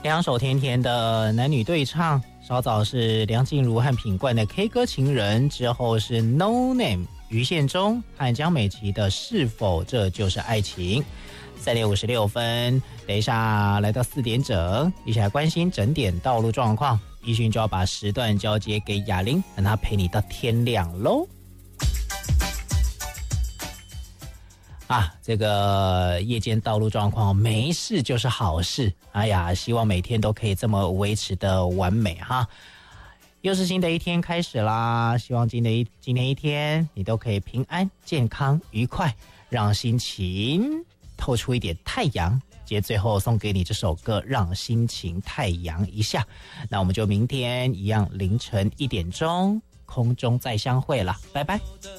两首甜甜的男女对唱，稍早是梁静茹和品冠的 K 歌情人，之后是 No Name 于宪忠和江美琪的是否这就是爱情。3点56分，等一下来到4点整，一起来关心整点道路状况。一迅就要把时段交接给雅玲，让她陪你到天亮喽。这个夜间道路状况没事就是好事。哎呀，希望每天都可以这么维持的完美哈。又是新的一天开始啦，希望今天一天你都可以平安、健康、愉快，让心情透出一点太阳。接最后送给你这首歌，让心情太阳一下。那我们就明天一样凌晨1点钟空中再相会了，拜拜。